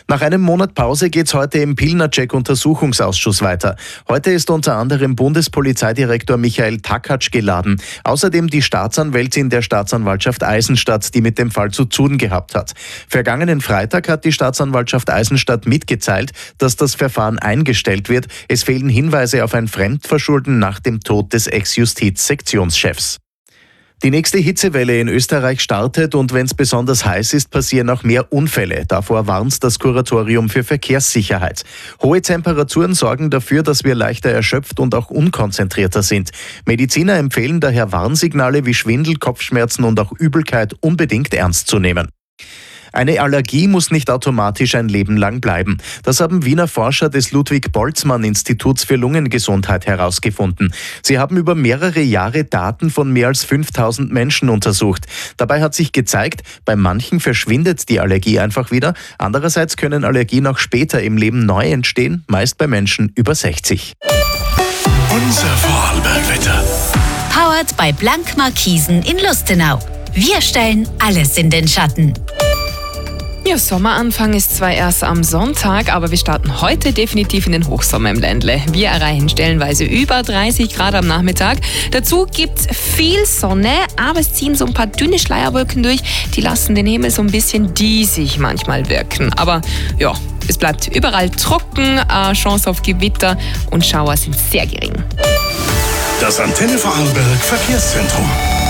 Nach einem Monat Pause geht's heute im Pilnacek-Untersuchungsausschuss weiter. Heute ist unter anderem Bundespolizeidirektor Michael Takatsch geladen. Außerdem die Staatsanwältin der Staatsanwaltschaft Eisenstadt, die mit dem Fall zu tun gehabt hat. Vergangenen Freitag hat die Staatsanwaltschaft Eisenstadt mitgeteilt, dass das Verfahren eingestellt wird. Es fehlen Hinweise auf ein Fremdverschulden nach dem Tod des Ex-Justiz-Sektionschefs. Die nächste Hitzewelle in Österreich startet und wenn es besonders heiß ist, passieren auch mehr Unfälle. Davor warnt das Kuratorium für Verkehrssicherheit. Hohe Temperaturen sorgen dafür, dass wir leichter erschöpft und auch unkonzentrierter sind. Mediziner empfehlen daher Warnsignale wie Schwindel, Kopfschmerzen und auch Übelkeit unbedingt ernst zu nehmen. Eine Allergie muss nicht automatisch ein Leben lang bleiben. Das haben Wiener Forscher des Ludwig-Boltzmann-Instituts für Lungengesundheit herausgefunden. Sie haben über mehrere Jahre Daten von mehr als 5000 Menschen untersucht. Dabei hat sich gezeigt, bei manchen verschwindet die Allergie einfach wieder. Andererseits können Allergien auch später im Leben neu entstehen, meist bei Menschen über 60. Unser Vorarlberg-Wetter. Powered bei Blank Markisen in Lustenau. Wir stellen alles in den Schatten. Ja, Sommeranfang ist zwar erst am Sonntag, aber wir starten heute definitiv in den Hochsommer im Ländle. Wir erreichen stellenweise über 30 Grad am Nachmittag. Dazu gibt's viel Sonne, aber es ziehen so ein paar dünne Schleierwolken durch. Die lassen den Himmel so ein bisschen diesig manchmal wirken. Aber ja, es bleibt überall trocken, Chance auf Gewitter und Schauer sind sehr gering. Das Antenne Vorarlberg Verkehrszentrum.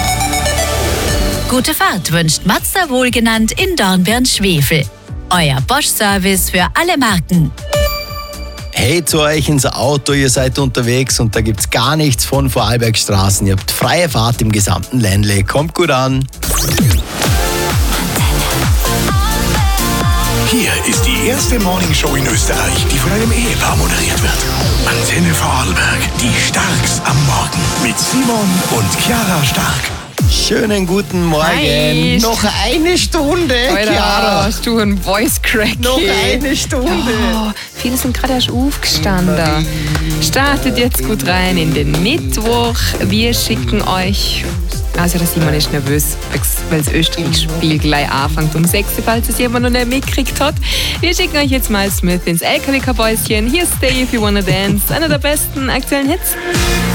Gute Fahrt wünscht Mazda wohlgenannt in Dornbirn-Schwefel. Euer Bosch-Service für alle Marken. Hey, zu euch ins Auto, ihr seid unterwegs und da gibt's gar nichts von Vorarlbergstraßen. Ihr habt freie Fahrt im gesamten Ländle. Kommt gut an. Hier ist die erste Morningshow in Österreich, die von einem Ehepaar moderiert wird. Antenne Vorarlberg, die Starks am Morgen. Mit Simon und Chiara Stark. Schönen guten Morgen. Hi. Noch eine Stunde, Alter, Chiara. hast du einen Voice Crack? Noch eine Stunde. Oh, viele sind gerade erst aufgestanden. Startet jetzt gut rein in den Mittwoch. Wir schicken euch... Also der Simon ist nervös, weil das Österreich-Spiel gleich anfängt um 6, falls es jemand noch nicht mitgekriegt hat. Wir schicken euch jetzt mal Smith ins LKW-Kabäuschen. Hier ist Stay If You Wanna Dance, einer der besten aktuellen Hits.